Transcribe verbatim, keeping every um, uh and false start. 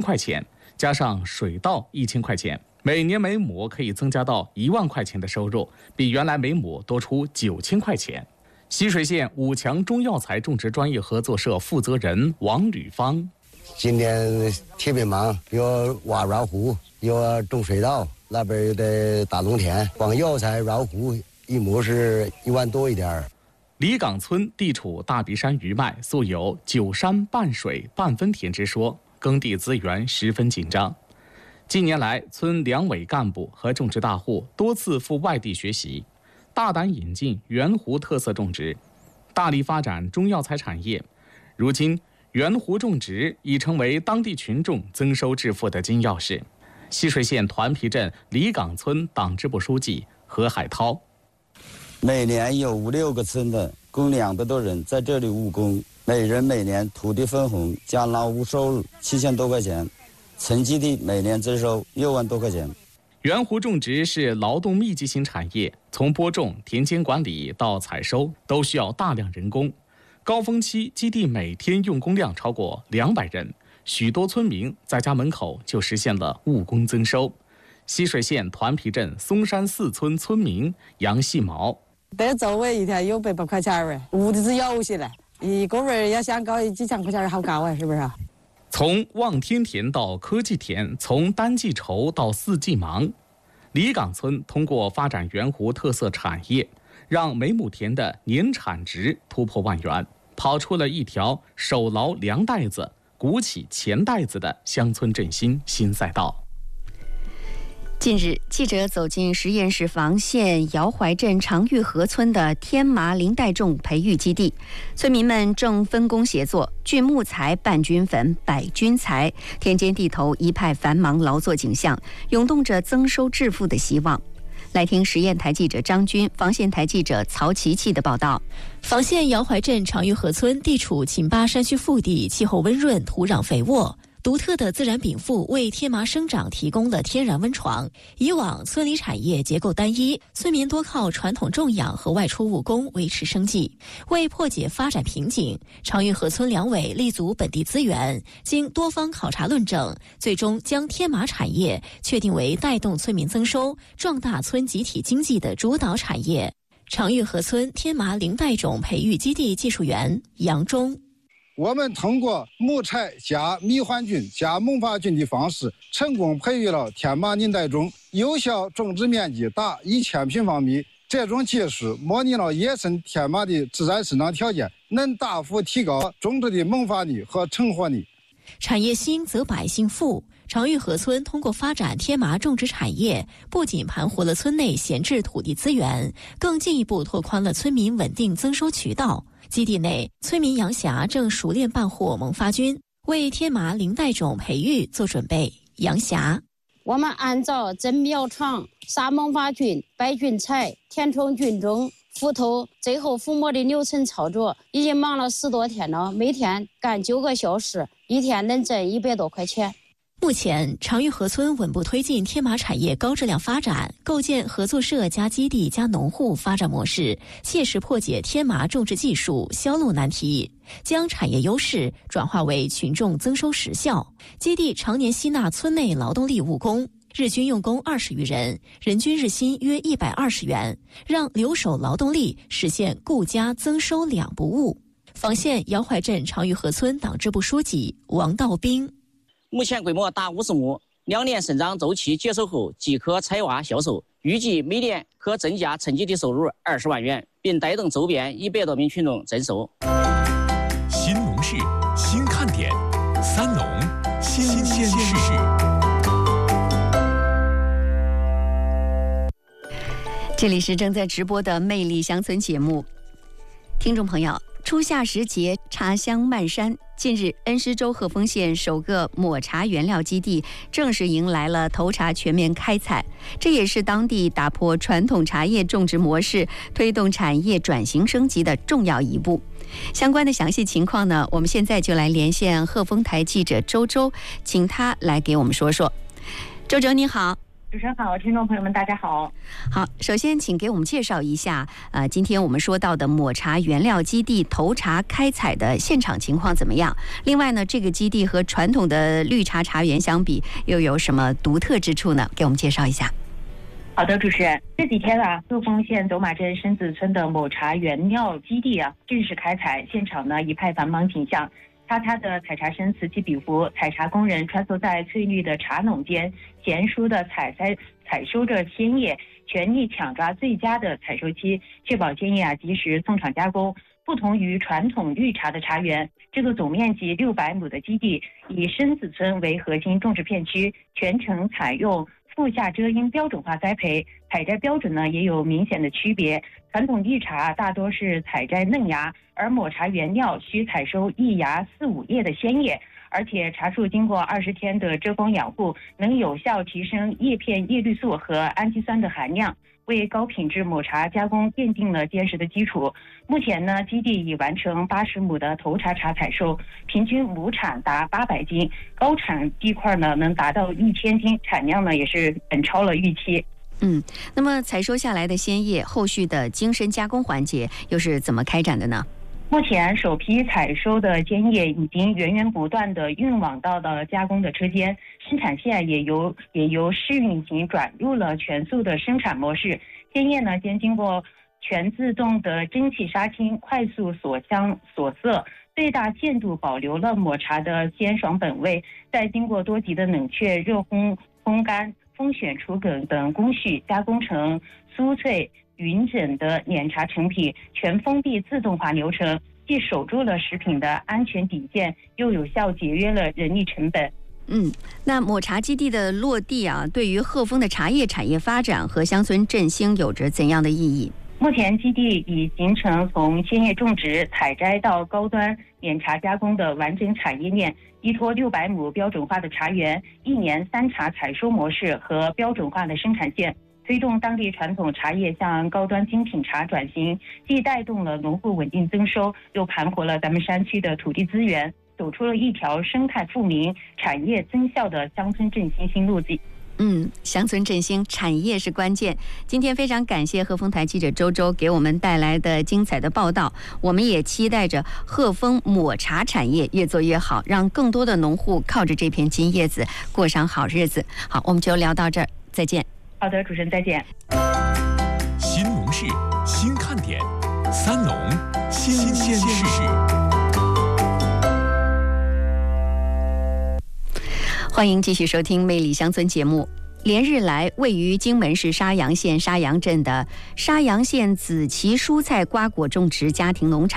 块钱，加上水稻一千块钱，每年每亩可以增加到一万块钱的收入，比原来每亩多出九千块钱。溪水县五强中药材种植专业合作社负责人王吕芳： 今年特别忙，有挖软湖，有种水稻，那边有的大农田，光药材软湖一亩是一万多一点。 李岗村地处大鼻山余脉，素有九山半水半分田之说，耕地资源十分紧张。近年来，村两委干部和种植大户多次赴外地学习，大胆引进圆湖特色种植，大力发展中药材产业。如今，圆湖种植已成为当地群众增收致富的金钥匙。溪水县团皮镇李岗村党支部书记何海涛： 每年有五六个村的共两百多人在这里务工，每人每年土地分红加劳务收入七千多块钱，村基地每年增收六万多块钱。 圆湖种植是劳动密集型产业，从播种、田间管理到采收都需要大量人工。高峰期基地每天用工量超过两百人，许多村民在家门口就实现了务工增收。溪水县团皮镇松山四村村民杨细毛： 得作为一天有百把块钱儿，屋子只有些了，一个月要想搞几千块钱好高啊，是不是？ 从望天田到科技田，从单季愁到四季忙，李岗村通过发展圆湖特色产业，让每亩田的年产值突破万元，跑出了一条手劳粮袋子、鼓起钱袋子的乡村振兴新赛道。 近日，记者走进十堰市房县姚淮镇长峪河村的天麻林带种培育基地，村民们正分工协作，锯木材、拌菌粉、摆菌材，田间地头一派繁忙劳作景象，涌动着增收致富的希望。来听实验台记者张军、房县台记者曹琪琪的报道。 房县姚淮镇长峪河村地处秦巴山区腹地，气候温润，土壤肥沃。独特的自然禀赋为天麻生长提供了天然温床。以往村里产业结构单一，村民多靠传统种养和外出务工维持生计。为破解发展瓶颈，长峪河村两委立足本地资源，经多方考察论证，最终将天麻产业确定为带动村民增收、壮大村集体经济的主导产业。长峪河村天麻林带种培育基地技术员杨忠： 我们通过木材加迷幻菌加萌发菌的方式，成功培育了天麻林带种，有效种植面积达一千平方米。这种技术模拟了野生天麻的自然生长条件，能大幅提高种植的萌发率和成活率。 产业兴则百姓富。长峪河村通过发展天麻种植产业，不仅盘活了村内闲置土地资源，更进一步拓宽了村民稳定增收渠道。基地内，村民杨霞正熟练办货萌发菌，为天麻林带种培育做准备。杨霞： 我们按照增苗场、撒萌发菌、摆菌材、填充菌种、覆头，最后覆膜的流程操作，已经忙了十多天了，每天干九个小时，一天能挣一百多块钱。 目前，长峪河村稳步推进天麻产业高质量发展，构建合作社加基地加农户发展模式，切实破解天麻种植技术销路难题，将产业优势转化为群众增收实效。基地常年吸纳村内劳动力务工，日均用工二十余人，人均日薪约一百二十元，让留守劳动力实现顾家增收两不误。房县姚淮镇长峪河村党支部书记王道兵： 目前规模达五十亩，两年生长周期结束后即可采挖销售，预计每年可增加村集体收入二十万元，并带动周边一百多名群众增收。 新农事，新看点，三农新鲜事。 这里是正在直播的《魅力乡村》节目，听众朋友，初夏时节，茶香漫山。近日，恩施州鹤峰县首个抹茶原料基地正式迎来了头茶全面开采，这也是当地打破传统茶叶种植模式、推动产业转型升级的重要一步。相关的详细情况呢，我们现在就来连线鹤峰台记者周周，请他来给我们说说。周周你好。 主持人好，听众朋友们，大家好。 好，首先请给我们介绍一下，呃，今天我们说到的抹茶原料基地头茶开采的现场情况怎么样？另外呢，这个基地和传统的绿茶茶园相比，又有什么独特之处呢？给我们介绍一下。 好的，主持人，这几天啊，鹤峰县斗马镇深子村的抹茶原料基地啊，正式开采，现场呢一派繁忙景象。擦擦的采茶声此起彼伏，采茶工人穿梭在翠绿的茶垄间，娴熟的采采采收着鲜叶，全力抢抓最佳的采收期，确保鲜叶啊及时送厂加工。不同于传统绿茶的茶园，这个总面积六百亩的基地以深子村为核心种植片区，全程采用腹下遮阴标准化栽培，采摘标准呢也有明显的区别。传统绿茶大多是采摘嫩芽，而抹茶原料需采收一芽四五叶的鲜叶，而且茶树经过二十天的遮光养护，能有效提升叶片叶绿素和氨基酸的含量，为高品质抹茶加工奠定了坚实的基础。目前呢，基地已完成八十亩的头茶茶采收，平均亩产达八百斤，高产地块呢能达到一千斤，产量呢也是远超了预期。 嗯，那么采收下来的鲜叶，后续的精深加工环节又是怎么开展的呢？ 目前首批采收的鲜叶已经源源不断地运往到了加工的车间，生产线也由也由试运行转入了全速的生产模式。鲜叶呢，先经过全自动的蒸汽杀青，快速锁香锁色，最大限度保留了抹茶的鲜爽本味，再经过多级的冷却、热烘、烘干、风选除梗等工序，加工成酥脆匀整的碾茶成品，全封闭自动化流程，既守住了食品的安全底线，又有效节约了人力成本。 嗯，那抹茶基地的落地啊，对于鹤峰的茶叶产业发展和乡村振兴有着怎样的意义？ 目前基地已形成从鲜叶种植、采摘到高端碾茶加工的完整产业链，依托六百亩标准化的茶园、一年三茶采收模式和标准化的生产线，推动当地传统茶叶向高端精品茶转型，既带动了农户稳定增收，又盘活了咱们山区的土地资源，走出了一条生态富民、产业增效的乡村振兴新路径。 嗯，乡村振兴，产业是关键。今天非常感谢鹤峰台记者周周给我们带来的精彩的报道，我们也期待着鹤峰抹茶产业越做越好，让更多的农户靠着这片金叶子过上好日子。好，我们就聊到这儿，再见。 好的，主持人再见。 新农事，新看点，三农新鲜事。 欢迎继续收听《魅力乡村》节目。连日来，位于荆门市沙洋县沙洋镇的沙洋县紫旗蔬菜瓜果种植家庭农场